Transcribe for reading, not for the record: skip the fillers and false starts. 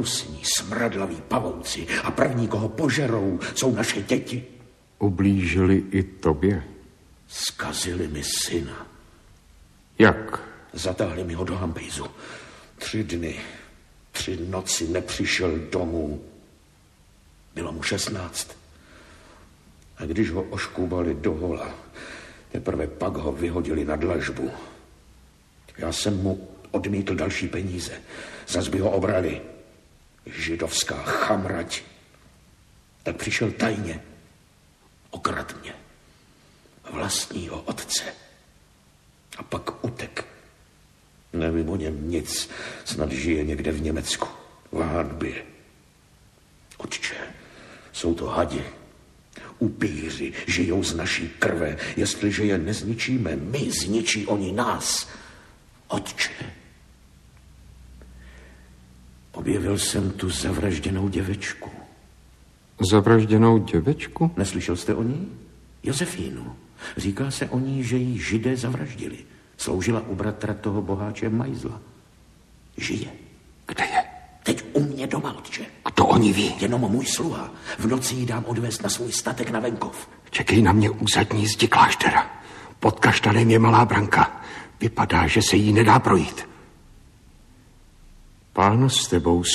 hnusní, smradlaví pavouci a první, koho požerou, jsou naše děti. Ublížili i tobě? Zkazili mi syna. Jak? Zatáhli mi ho do hambejzu. 3 dny, 3 noci nepřišel domů. Bylo mu 16. A když ho oškubali do hola, teprve pak ho vyhodili na dlažbu. Já jsem mu odmítl další peníze. Zas by ho obrali. Židovská chamrať. Tak přišel tajně. Okradl mě. Vlastního otce. A pak utek. Nevím o něm nic. Snad žije někde v Německu. V hanbě. Otče, jsou to hadi. Upíři žijou z naší krve. Jestliže je nezničíme, my zničí oni nás. Otče. Objevil jsem tu zavražděnou děvečku. Zavražděnou děvečku? Neslyšel jste o ní? Josefínu. Říká se o ní, že ji Židé zavraždili. Sloužila u bratra toho boháče Majzla. Žije. Kde je? Teď u mě doma, otče. Kdo o ní ví? Jenom můj sluha. V noci ji dám odvést na svůj statek na venkov. Čekej na mě u zadní zdi kláštera. Pod kaštanem je malá branka. Vypadá, že se jí nedá projít. Pán s tebou,